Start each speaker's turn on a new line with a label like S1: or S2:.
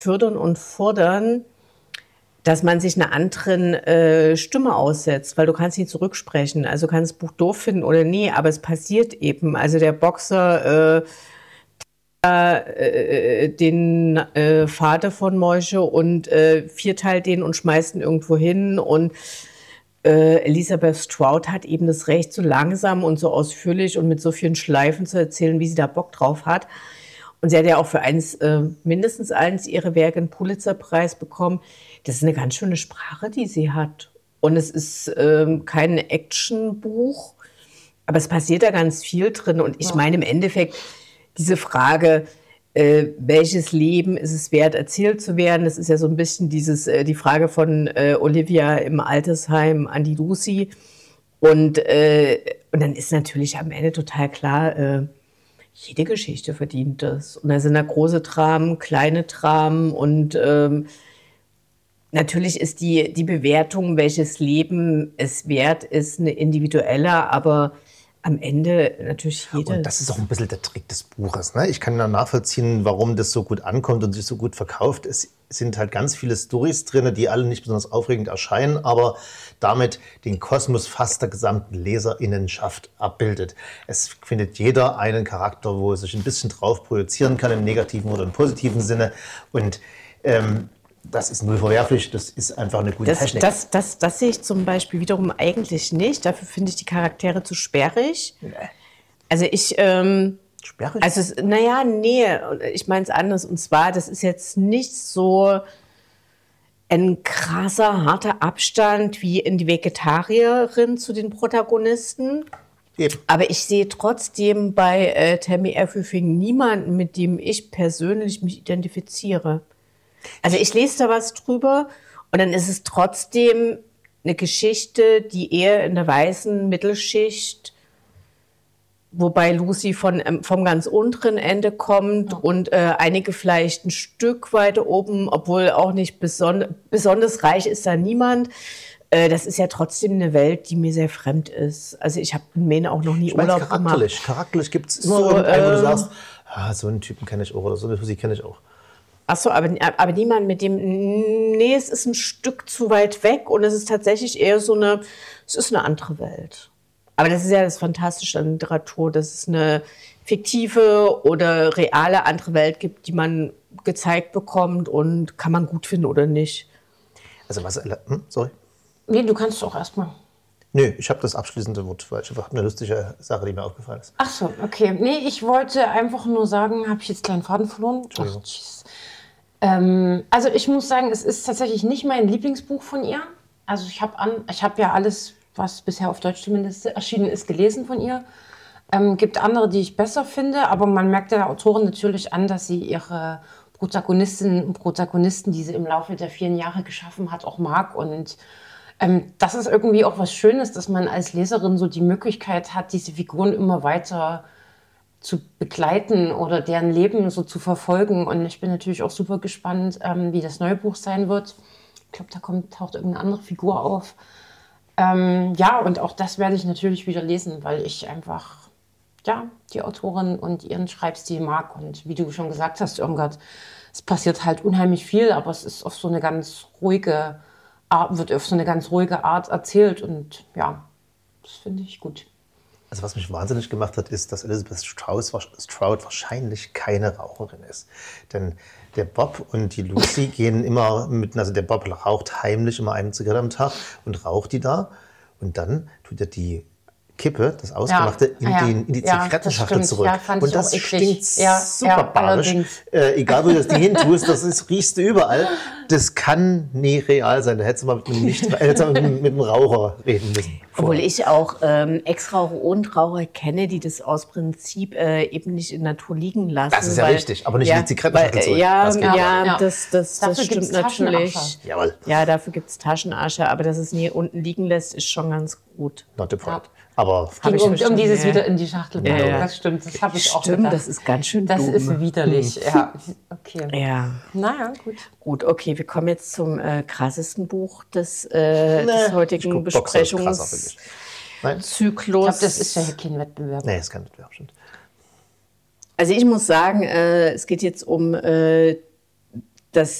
S1: fördern und fordern, dass man sich einer anderen Stimme aussetzt, weil du kannst nicht zurücksprechen. Also du kannst das Buch doof finden oder nee, aber es passiert eben. Also der Boxer den Vater von Moische und vierteilt den und schmeißt ihn irgendwo hin und Elizabeth Strout hat eben das Recht, so langsam und so ausführlich und mit so vielen Schleifen zu erzählen, wie sie da Bock drauf hat. Und sie hat ja auch für mindestens eins ihrer Werke einen Pulitzerpreis bekommen. Das ist eine ganz schöne Sprache, die sie hat. Und es ist kein Actionbuch, aber es passiert da ganz viel drin. Und ich meine im Endeffekt, diese Frage, welches Leben ist es wert, erzählt zu werden, das ist ja so ein bisschen die Frage von Olivia im Altersheim an die Lucy. Und dann ist natürlich am Ende total klar, jede Geschichte verdient das. Und da sind da große Dramen, kleine Dramen und natürlich ist die Bewertung, welches Leben es wert ist, eine individuelle, aber am Ende natürlich jedes.
S2: Und das ist auch ein bisschen der Trick des Buches. Ne? Ich kann ja nachvollziehen, warum das so gut ankommt und sich so gut verkauft. Es sind halt ganz viele Storys drin, die alle nicht besonders aufregend erscheinen, aber damit den Kosmos fast der gesamten Leserinnenschaft abbildet. Es findet jeder einen Charakter, wo er sich ein bisschen drauf projizieren kann, im negativen oder im positiven Sinne. Und das ist null verwerflich, das ist einfach eine gute Technik.
S1: Das sehe ich zum Beispiel wiederum eigentlich nicht. Dafür finde ich die Charaktere zu sperrig. Nee. Also
S2: Sperrig?
S1: Also, ich meine es anders. Und zwar, das ist jetzt nicht so ein krasser, harter Abstand wie in die Vegetarierin zu den Protagonisten. Eben. Aber ich sehe trotzdem bei Tammy Everything niemanden, mit dem ich persönlich mich identifiziere. Also ich lese da was drüber und dann ist es trotzdem eine Geschichte, die eher in der weißen Mittelschicht, wobei Lucy vom ganz unteren Ende kommt und einige vielleicht ein Stück weiter oben, obwohl auch nicht besonders reich ist da niemand. Das ist ja trotzdem eine Welt, die mir sehr fremd ist. Also ich habe in Maine auch noch nie Urlaub gemacht.
S2: Charakterlich gibt es immer irgendeinen, wo du sagst, so einen Typen kenne ich auch oder so eine Musik kenne ich auch.
S1: Ach so, aber niemand mit dem, nee, es ist ein Stück zu weit weg und es ist tatsächlich eher es ist eine andere Welt. Aber das ist ja das Fantastische an Literatur, dass es eine fiktive oder reale andere Welt gibt, die man gezeigt bekommt und kann man gut finden oder nicht.
S2: Also sorry?
S3: Nee, du kannst auch erstmal.
S2: Nö, ich habe das abschließende Wort, weil ich einfach eine lustige Sache, die mir aufgefallen ist.
S3: Ach so, okay. Nee, ich wollte einfach nur sagen, habe ich jetzt kleinen Faden verloren?
S2: Entschuldigung.
S3: Also ich muss sagen, es ist tatsächlich nicht mein Lieblingsbuch von ihr. Also ich habe ja alles, was bisher auf Deutsch zumindest erschienen ist, gelesen von ihr. Gibt andere, die ich besser finde, aber man merkt der Autorin natürlich an, dass sie ihre Protagonistinnen und Protagonisten, die sie im Laufe der vielen Jahre geschaffen hat, auch mag. Und das ist irgendwie auch was Schönes, dass man als Leserin so die Möglichkeit hat, diese Figuren immer weiter zu begleiten oder deren Leben so zu verfolgen. Und ich bin natürlich auch super gespannt, wie das neue Buch sein wird. Ich glaube, taucht irgendeine andere Figur auf. Und auch das werde ich natürlich wieder lesen, weil ich einfach die Autorin und ihren Schreibstil mag. Und wie du schon gesagt hast, Irmgard, es passiert halt unheimlich viel, aber es ist auf so eine ganz ruhige Art, wird auf so eine ganz ruhige Art erzählt. Und ja, das finde ich gut.
S2: Also was mich wahnsinnig gemacht hat, ist, dass Elizabeth Strout wahrscheinlich keine Raucherin ist. Denn der Bob und die Lucy gehen immer also der Bob raucht heimlich immer eine Zigarette am Tag und raucht die da. Und dann tut er die Kippe, das Ausgemachte, in die Zigarettenschachtel zurück.
S3: Ja,
S2: und das stinkt super barisch. Egal, wo du das Ding hin tust, riechst du überall. Das kann nie real sein. Da hättest du mal mit einem Raucher reden müssen.
S1: Obwohl ich auch Ex-Raucher und Raucher kenne, die das aus Prinzip eben nicht in der Natur liegen lassen.
S2: Das ist ja richtig, aber nicht in die Zigarettenschachtel zurück.
S1: Das stimmt natürlich.
S2: Jawohl.
S1: Ja, dafür gibt es Taschenasche, aber dass es nie unten liegen lässt, ist schon ganz gut.
S2: Not a point. Aber
S3: um dieses wieder in die Schachtel bringen. Ja. Das stimmt, das habe ich auch gedacht.
S1: Das ist ganz schön
S3: dumm. Das ist widerlich, ja.
S1: Okay. Ja.
S3: Naja, gut.
S1: Gut, okay, wir kommen jetzt zum krassesten Buch des heutigen Besprechungszyklus.
S3: Ich glaube, das ist ja kein Wettbewerb.
S2: Nee, ist kein Wettbewerb, stimmt.
S1: Also ich muss sagen, es geht jetzt um das